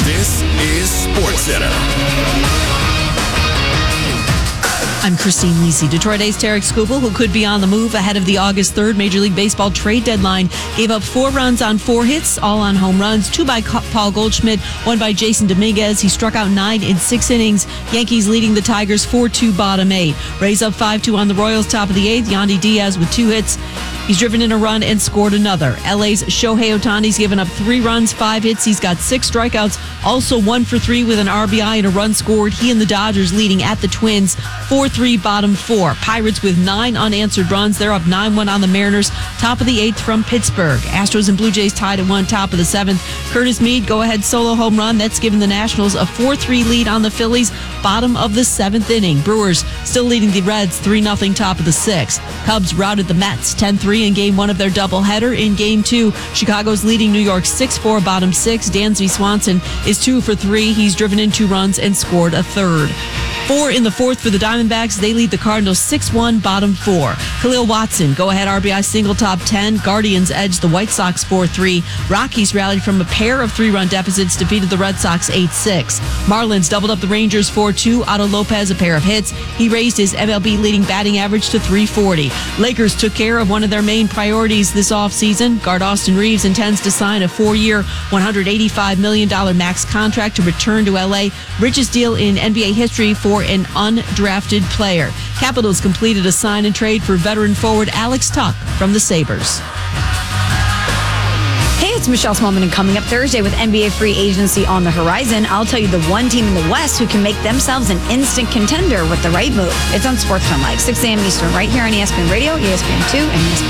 This is SportsCenter. I'm Christine Lisi. Detroit A's Tarek Skubal, who could be on the move ahead of the August 3rd Major League Baseball trade deadline, gave up 4 runs on 4 hits, all on home runs, 2 by Paul Goldschmidt, 1 by Jason Dominguez. He struck out 9 in 6 innings. Yankees leading the Tigers 4-2 bottom 8. Rays up 5-2 on the Royals top of the 8th. Yandy Diaz with 2 hits. He's driven in a run and scored another. LA's Shohei Ohtani's given up 3 runs, 5 hits. He's got 6 strikeouts, also 1 for 3 with an RBI and a run scored. He and the Dodgers leading at the Twins 4-3 bottom 4. Pirates with 9 unanswered runs. They're up 9-1 on the Mariners. Top of the 8th from Pittsburgh. Astros and Blue Jays tied at 1, top of the 7th. Curtis Mead, go-ahead solo home run. That's given the Nationals a 4-3 lead on the Phillies, bottom of the 7th inning. Brewers still leading the Reds 3-0 top of the 6th. Cubs routed the Mets 10-3 in Game 1 of their doubleheader. In Game 2, Chicago's leading New York 6-4 bottom 6. Dansby Swanson is 2 for 3. He's driven in 2 runs and scored a third. 4 in the 4th for the Diamondbacks. They lead the Cardinals 6-1 bottom 4. Khalil Watson, go-ahead RBI single top 10. Guardians edged the White Sox 4-3. Rockies rallied from a pair of 3-run deficits, defeated the Red Sox 8-6. Marlins doubled up the Rangers 4-2. Otto Lopez a pair of hits. He raised his MLB leading batting average to .340. Lakers took care of one of their main priorities this offseason. Guard Austin Reeves intends to sign a 4-year, $185 million max contract to return to LA. Richest deal in NBA history for an undrafted player. Capitals completed a sign and trade for veteran forward Alex Tuck from the Sabres. Hey, it's Michelle Smallman, and coming up Thursday with NBA free agency on the horizon, I'll tell you the one team in the West who can make themselves an instant contender with the right move. It's on Sports Fun Live, 6 a.m. Eastern, right here on ESPN Radio, ESPN2, and ESPN